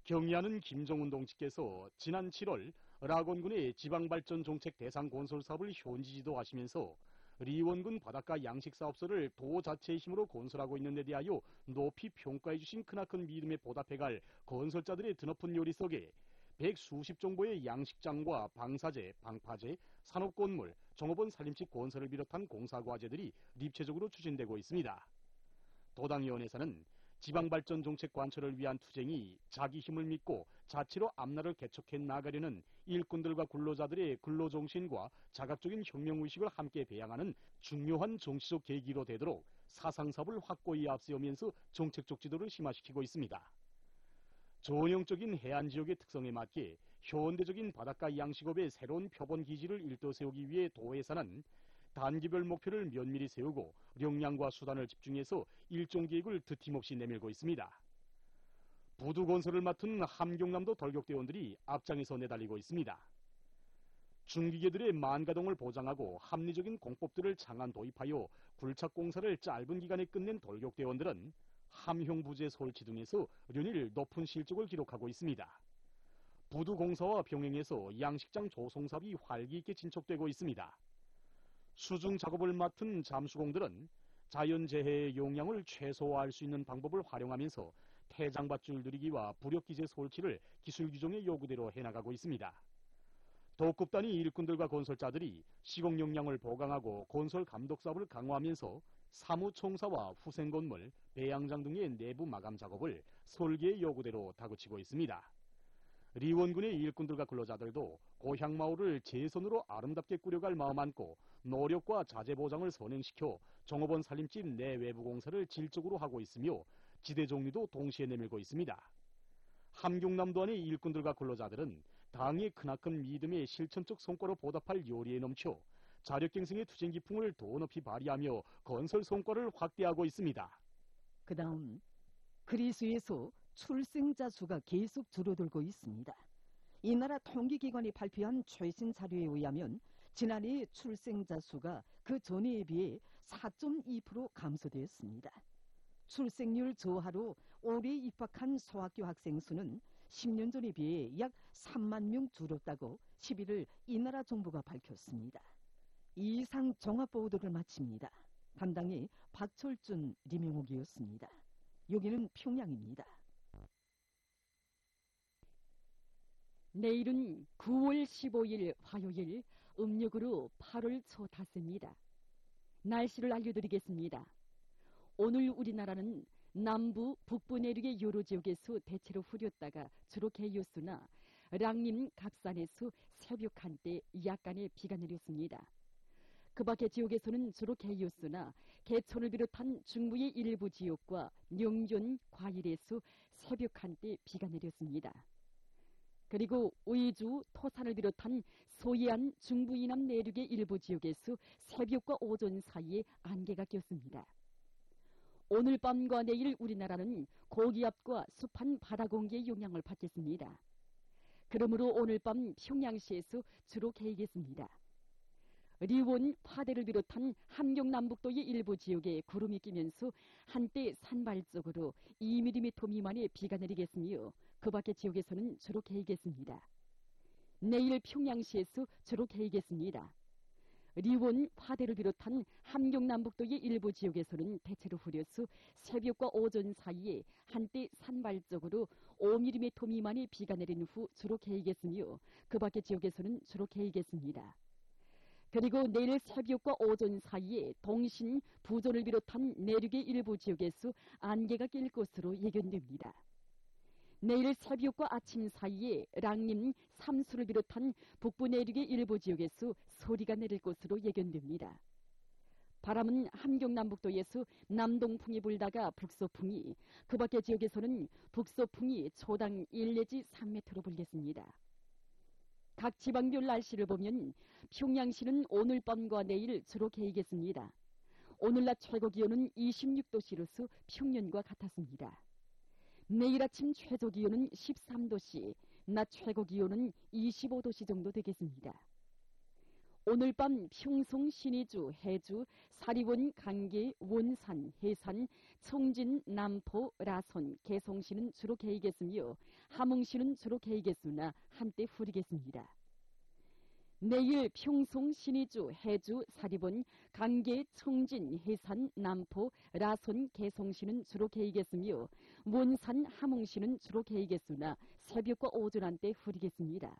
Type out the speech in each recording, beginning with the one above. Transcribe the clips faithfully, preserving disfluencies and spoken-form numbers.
경의하는 김정은 동지께서 지난 칠월 락원군의 지방발전 정책 대상 건설 사업을 현지 지도하시면서 리원군 바닷가 양식사업소를 도 자체의 힘으로 건설하고 있는 데 대하여 높이 평가해 주신 크나큰 믿음에 보답해갈 건설자들의 드높은 요리 속에 백수십 정도의 양식장과 방사제, 방파제, 산업건물, 종업원 살림집 건설을 비롯한 공사과제들이 입체적으로 추진되고 있습니다. 도당위원회에서는 지방발전 정책 관철을 위한 투쟁이 자기 힘을 믿고 자치로 앞날을 개척해 나가려는 일꾼들과 근로자들의 근로정신과 자각적인 혁명의식을 함께 배양하는 중요한 정치적 계기로 되도록 사상사업을 확고히 앞세우면서 정책적 지도를 심화시키고 있습니다. 전형적인 해안지역의 특성에 맞게 현대적인 바닷가 양식업의 새로운 표본 기지를 일떠세우기 위해 도에서는 단기별 목표를 면밀히 세우고 역량과 수단을 집중해서 일정 계획을 드팀없이 내밀고 있습니다. 부두 건설을 맡은 함경남도 돌격대원들이 앞장에서 내달리고 있습니다. 중기계들의 만가동을 보장하고 합리적인 공법들을 장안 도입하여 굴착공사를 짧은 기간에 끝낸 돌격대원들은 함형 부재 설치 등에서 연일 높은 실적을 기록하고 있습니다. 부두 공사와 병행해서 양식장 조성 사업이 활기 있게 진척되고 있습니다. 수중 작업을 맡은 잠수공들은 자연재해의 용량을 최소화할 수 있는 방법을 활용하면서 태장밧줄 누리기와 부력기재 설치를 기술 규정의 요구대로 해나가고 있습니다. 도급 단위 일꾼들과 건설자들이 시공 역량을 보강하고 건설 감독 사업을 강화하면서 사무총사와 후생건물, 배양장 등의 내부 마감 작업을 설계의 요구대로 다그치고 있습니다. 리원군의 일꾼들과 근로자들도 고향마을을 제손으로 아름답게 꾸려갈 마음 안고 노력과 자재 보장을 선행시켜 종업원 살림집 내외부 공사를 질적으로 하고 있으며 지대 정리도 동시에 내밀고 있습니다. 함경남도안의 일꾼들과 근로자들은 당의 크나큰 믿음에 실천적 성과로 보답할 요리에 넘쳐 자력갱생의 투쟁 기풍을 더 높이 발휘하며 건설 성과를 확대하고 있습니다. 그 다음 그리스에서 출생자 수가 계속 줄어들고 있습니다. 이 나라 통계기관이 발표한 최신 자료에 의하면 지난해 출생자 수가 그 전해에 비해 사 점 이 퍼센트 감소되었습니다. 출생률 저하로 올해 입학한 소학교 학생 수는 십 년 전에 비해 약 삼만 명 줄었다고 십일일 이 나라 정부가 밝혔습니다. 이상 종합보도를 마칩니다. 담당이 박철준, 리명옥이었습니다. 여기는 평양입니다. 내일은 구월 십오일 화요일, 음력으로 팔월 초 닿습니다. 날씨를 알려드리겠습니다. 오늘 우리나라는 남부, 북부 내륙의 여러 지역에서 대체로 흐렸다가 주로 개요수나 랑림, 갑산에서 새벽 한때 약간의 비가 내렸습니다. 그 밖의 지역에서는 주로 개요수나 개천을 비롯한 중부의 일부 지역과 영전, 과일에서 새벽 한때 비가 내렸습니다. 그리고 의주, 토산을 비롯한 소해안, 중부 이남 내륙의 일부 지역에서 새벽과 오전 사이에 안개가 꼈습니다. 오늘 밤과 내일 우리나라는 고기압과 습한 바다 공기의 영향을 받겠습니다. 그러므로 오늘 밤 평양시에서 주로 개이겠습니다. 리원, 파대를 비롯한 함경남북도의 일부 지역에 구름이 끼면서 한때 산발적으로 이 밀리미터 미만의 비가 내리겠으며 그 밖의 지역에서는 주로 개이겠습니다. 내일 평양시에서 주로 개이겠습니다. 리원, 파대를 비롯한 함경남북도의 일부 지역에서는 대체로 흐려서 새벽과 오전 사이에 한때 산발적으로 오 밀리미터 미만의 비가 내린 후 주로 개이겠으며 그 밖의 지역에서는 주로 개이겠습니다. 그리고 내일 새벽과 오전 사이에 동신, 부전을 비롯한 내륙의 일부 지역에서 안개가 낄 것으로 예견됩니다. 내일 새벽과 아침 사이에 랑림, 삼수를 비롯한 북부 내륙의 일부 지역에서 소리가 내릴 것으로 예견됩니다. 바람은 함경남북도에서 남동풍이 불다가 북서풍이, 그 밖의 지역에서는 북서풍이 초당 일 내지 삼 미터로 불겠습니다. 각 지방별 날씨를 보면 평양시는 오늘 밤과 내일 주로 개이겠습니다. 오늘 낮 최고 기온은 이십육 도씨로서 평년과 같았습니다. 내일 아침 최저 기온은 십삼 도씨, 낮 최고 기온은 이십오 도씨 정도 되겠습니다. 오늘 밤 평송, 신의주, 해주, 사리원, 강계, 원산, 해산, 청진, 남포, 라손, 개성시는 주로 개이겠으며 함흥시는 주로 개이겠으나 한때 후리겠습니다. 내일 평송, 신의주, 해주, 사리본, 강계, 청진, 해산, 남포, 라손, 개성시는 주로 개이겠으며 몬산, 함흥시는 주로 개이겠으나 새벽과 오전 한때 후리겠습니다.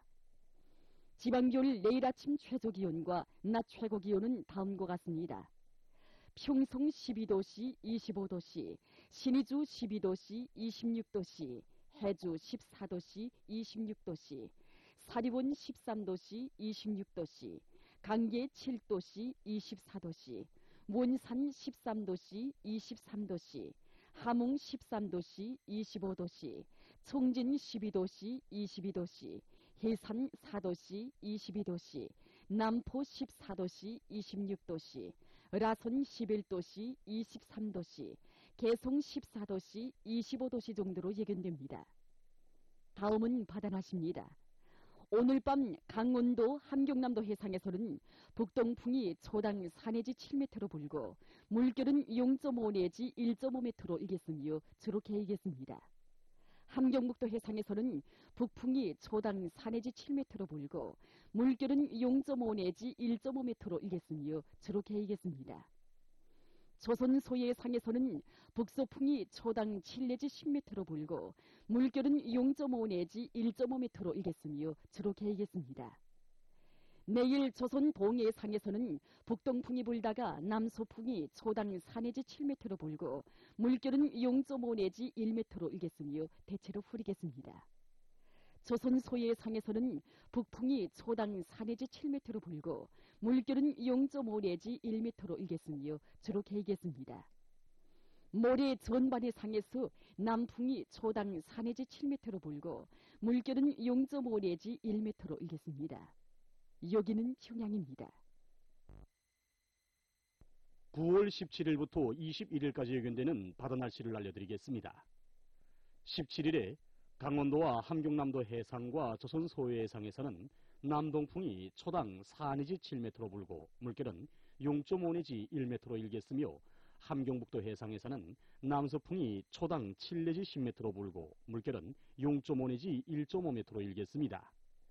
지방겨울 내일 아침 최저기온과 낮 최고기온은 다음과 같습니다. 평송 십이 도씨, 이십오 도씨, 신의주 십이 도씨, 이십육 도씨, 해주 십사 도씨, 이십육 도씨, 사리본 십삼 도씨, 이십육 도씨, 강계 칠 도씨, 이십사 도씨, 몬산 십삼 도씨, 이십삼 도씨, 함흥 십삼 도씨, 이십오 도씨, 청진 십이 도씨, 이십이 도씨, 해산 사 도씨, 이십이 도씨, 남포 십사 도씨, 이십육 도씨, 라손 십일 도씨, 이십삼 도씨, 개성 십사 도씨, 이십오 도씨 정도로 예견됩니다. 다음은 바다나시입니다. 오늘 밤 강원도 함경남도 해상에서는 북동풍이 초당 사 내지 칠 미터로 불고 물결은 영 점 오 내지 일 점 오 미터로 일겠으며 주로 개이겠습니다. 함경북도 해상에서는 북풍이 초당 사 내지 칠 미터로 불고 물결은 영 점 오 내지 일 점 오 미터로 일겠으며 주로 개이겠습니다. 조선 소해상에서는 북서풍이 초당 칠 내지 십 미터로 불고 물결은 영 점 오 내지 일 점 오 미터로 일겠으며 주로 개이겠습니다. 내일 조선 동해상에서는 북동풍이 불다가 남서풍이 초당 사 내지 칠 미터로 불고 물결은 영 점 오 내지 일 미터로 일겠으며 대체로 흐리겠습니다. 조선 소해상에서는 북풍이 초당 사 내지 칠 미터로 불고 물결은 영 점 오 내지 일 미터로 일겠으며 주로 개이겠습니다. 모레 전반해 상에서 남풍이 초당 사 내지 칠 미터로 불고 물결은 영 점 오 내지 일 미터로 일겠습니다. 여기는 평양입니다. 구월 십칠일부터 이십일일까지 예견되는 바다 날씨를 알려드리겠습니다. 십칠일에 강원도와 함경남도 해상과 조선 소해상에서는 남동풍이 초당 사 내지 칠 미터로 불고 물결은 영 점 오 내지 일 미터로 일겠으며 함경북도 해상에서는 남서풍이 초당 칠 내지 십 미터로 불고 물결은 영 점 오 내지 일 점 오 미터로 일겠습니다.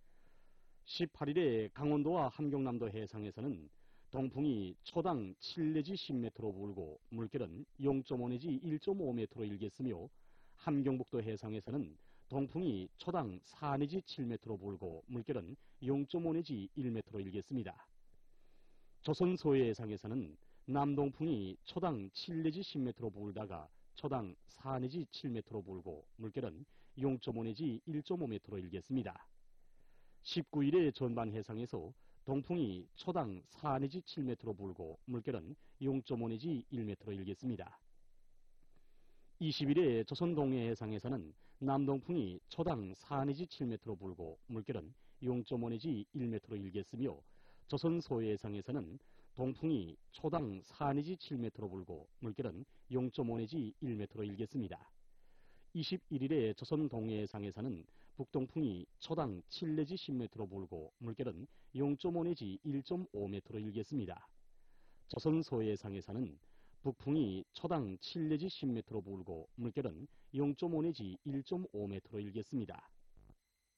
십팔일에 강원도와 함경남도 해상에서는 동풍이 초당 칠 내지 십 미터로 불고 물결은 영 점 오 내지 일 점 오 미터로 일겠으며 함경북도 해상에서는 동풍이 초당 사 내지 칠 미터로 불고 물결은 영 점 오 내지 일 미터로 일겠습니다. 조선 소해상에서는 남동풍이 초당 칠 내지 십 미터로 불다가 초당 사 내지 칠 미터로 불고 물결은 영 점 오 내지 일 점 오 미터로 일겠습니다. 십구일에 전반 해상에서 동풍이 초당 사 내지 칠 미터로 불고 물결은 영 점 오 내지 일 미터로 일겠습니다. 이십일에 조선 동해 해상에서는 남동풍이 초당 사 내지 칠 미터로 불고 물결은 영 점 오 내지 일 미터로 일겠으며 조선 소해상에서는 동풍이 초당 사 내지 칠 미터로 불고 물결은 영 점 오 내지 일 미터로 일겠습니다. 이십일일에 조선 동해상에서는 북동풍이 초당 칠 내지 십 미터로 불고 물결은 영 점 오 내지 일 점 오 미터로 일겠습니다. 조선 소해상에서는 북풍이 초당 칠 내지 십 미터로 불고 물결은 영 점 오 내지 일 점 오 미터로 일겠습니다.